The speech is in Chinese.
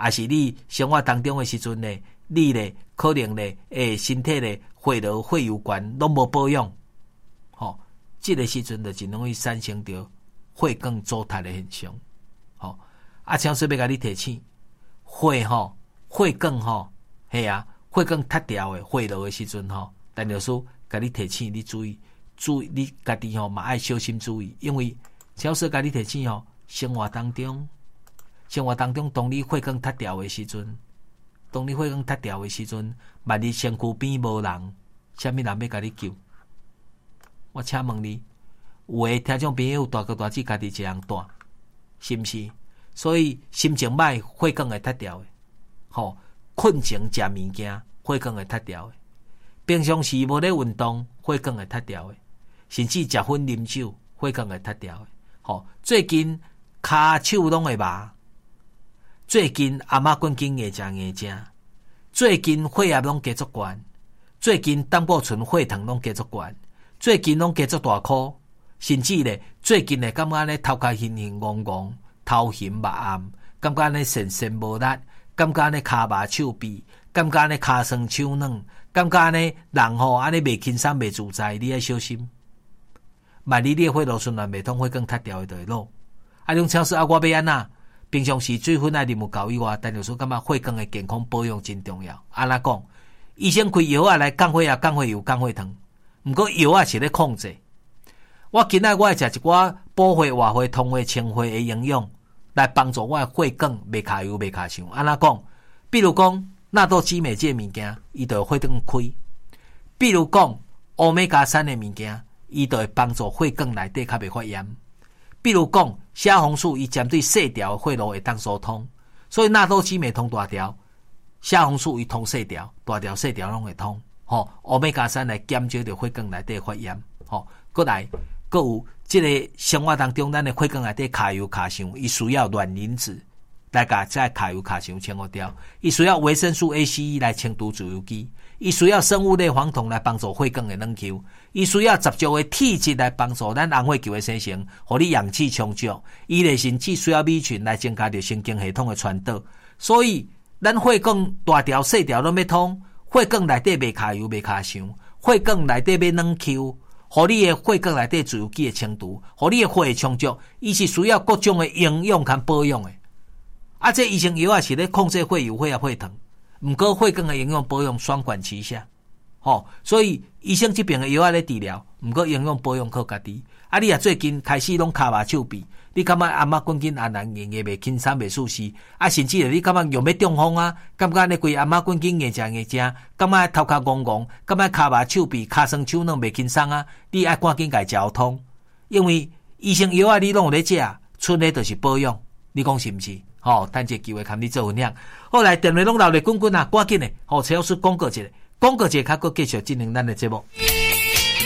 还是你生活当中的时阵呢，你呢可能呢身体呢血流血油管拢无保养，这个时阵就真容易产生着血管阻塞的现象。请说要甲你提醒，血管血管塌掉的血流的时阵陈老师甲你提醒，你注意，你家己嘛爱小心注意，因为陈老师甲你提醒生活当中，当你血管塌掉的时阵，万一身躯边无人，啥物人要甲你救？我请问你，有的听众朋友大哥大姐家己一样大，是毋是？所以心情歹，血管会塌掉的。困前食物件，血管会塌掉的。平常时无咧运动，血管会塌掉的。甚至食薰啉酒，血管会塌掉的。最近骹手拢会麻，最近阿妈关经硬正，最近血压拢加足悬，最近胆固醇血糖拢加足悬，最近拢加足大箍，甚至咧最近咧感觉咧头壳晕戆，头晕目暗，感觉咧神无力，感觉咧骹麻手臂，感觉咧骹酸手软，感觉咧人安尼袂轻松袂自在，你要小心。万一你的血路循环袂通，血管塌掉就会落。种超市我要安那？平常时水分爱啉有够以外，但就是感觉血管的健康保养真重要。安怎讲？医生开药来降血压、降血油、降血糖，不过药是咧控制。我今仔我会食一寡补血、活血、通血、清血的营养，来帮助我的血管袂卡油、袂卡伤。安怎讲？比如讲纳豆激酶这物件，伊就血管开；比如讲欧米伽3的物件，伊就会帮助血管内底较袂发炎。比如讲血红素，伊针对细条血路会当疏通，所以纳豆激酶通大条，血红素伊通细条，大条细条拢会通。欧米伽3来减少着血管内底发炎。过来，搁有即个生活当中，咱的血管内底卡油卡伤，伊需要卵磷脂来甲这卡油卡伤清除掉，伊需要维生素 ACE 来清除自由基，伊需要生物类黄酮来帮助血管的软球，伊需要十足的体质来帮助咱红血球的生成，互你氧气充足。伊的甚至需要米群来增加着神经系统的传导。所以咱血管大条细条拢要通，血管内底袂卡油袂卡伤，血管内底要软球，互你的血管内底自由基的清除，互你的血会充足，伊是需要各种的营养和保养的。这医生药是咧控制血油、血压、血糖，不过血管的营养保养双管齐下。所以医生这边的药咧治疗，不过营养保养靠家己。你也最近开始拢骹麻手臂，你感觉阿妈关紧硬硬袂轻松袂舒适，甚至你感觉又要中风啊，感觉你规阿妈关紧硬正，感觉头壳戆，感觉骹麻手臂、骹酸手软袂轻松啊，你爱赶紧家交通，因为医生药你拢有咧食，剩的就是保养，你讲是毋是？等这机会跟你做分享。好，来电话拢留咧滚滚啊，赶紧的。陈老师广告一下，较搁继续进行咱的节目。